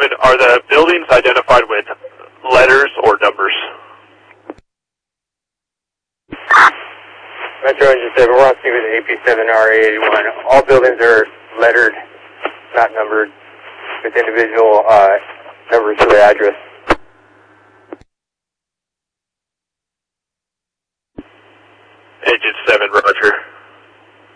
7, are the buildings identified with letters or numbers? Metro Engine 7, we're on scene with AP7RA81. All buildings are lettered, not numbered, with individual numbers for the address. Engine 7, roger.